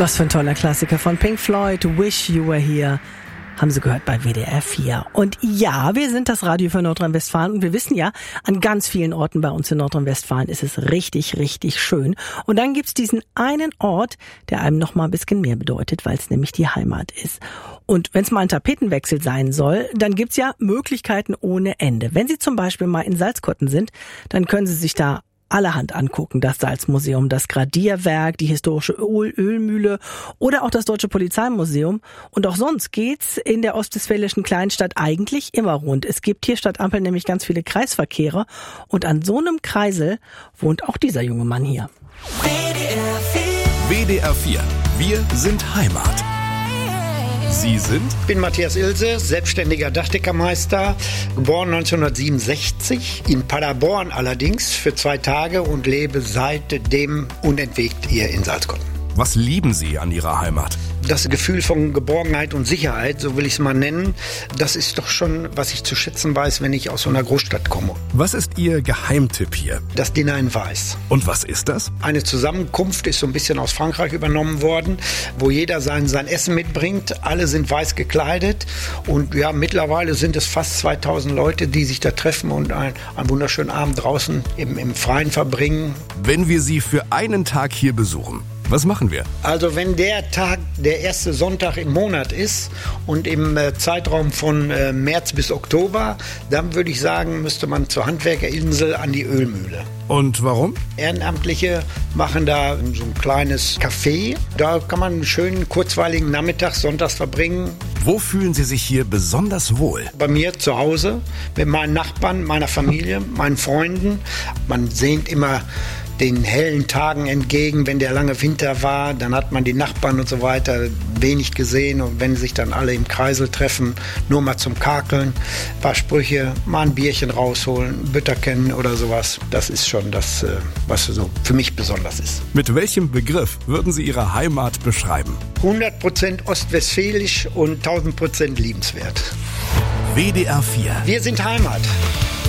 Was für ein toller Klassiker von Pink Floyd, Wish You Were Here. Haben Sie gehört bei WDR 4. Und ja, wir sind das Radio für Nordrhein-Westfalen und wir wissen ja, an ganz vielen Orten bei uns in Nordrhein-Westfalen ist es richtig, richtig schön. Und dann gibt's diesen einen Ort, der einem noch mal ein bisschen mehr bedeutet, weil es nämlich die Heimat ist. Und wenn es mal ein Tapetenwechsel sein soll, dann gibt's ja Möglichkeiten ohne Ende. Wenn Sie zum Beispiel mal in Salzkotten sind, dann können Sie sich da allerhand angucken. Das Salzmuseum, das Gradierwerk, die historische Ölmühle oder auch das Deutsche Polizeimuseum. Und auch sonst geht's in der ostwestfälischen Kleinstadt eigentlich immer rund. Es gibt hier statt Ampel nämlich ganz viele Kreisverkehre. Und an so einem Kreisel wohnt auch dieser junge Mann hier. WDR 4. Wir sind Heimat. Sie sind? Ich bin Matthias Ilse, selbstständiger Dachdeckermeister, geboren 1967, in Paderborn allerdings für 2 Tage und lebe seitdem unentwegt hier in Salzkotten. Was lieben Sie an Ihrer Heimat? Das Gefühl von Geborgenheit und Sicherheit, so will ich es mal nennen, das ist doch schon, was ich zu schätzen weiß, wenn ich aus so einer Großstadt komme. Was ist Ihr Geheimtipp hier? Das Dinner in Weiß. Und was ist das? Eine Zusammenkunft ist so ein bisschen aus Frankreich übernommen worden, wo jeder sein Essen mitbringt. Alle sind weiß gekleidet und ja, mittlerweile sind es fast 2000 Leute, die sich da treffen und einen wunderschönen Abend draußen im Freien verbringen. Wenn wir Sie für einen Tag hier besuchen, was machen wir? Also wenn der Tag der erste Sonntag im Monat ist und im Zeitraum von März bis Oktober, dann würde ich sagen, müsste man zur Handwerkerinsel an die Ölmühle. Und warum? Ehrenamtliche machen da so ein kleines Café. Da kann man einen schönen, kurzweiligen Nachmittag sonntags verbringen. Wo fühlen Sie sich hier besonders wohl? Bei mir zu Hause, mit meinen Nachbarn, meiner Familie, meinen Freunden. Man sehnt immer den hellen Tagen entgegen, wenn der lange Winter war, dann hat man die Nachbarn und so weiter wenig gesehen und wenn sich dann alle im Kreisel treffen, nur mal zum Kakeln, ein paar Sprüche, mal ein Bierchen rausholen, Bütterken oder sowas, das ist schon das, was so für mich besonders ist. Mit welchem Begriff würden Sie Ihre Heimat beschreiben? 100% ostwestfälisch und 1000% liebenswert. WDR 4. Wir sind Heimat.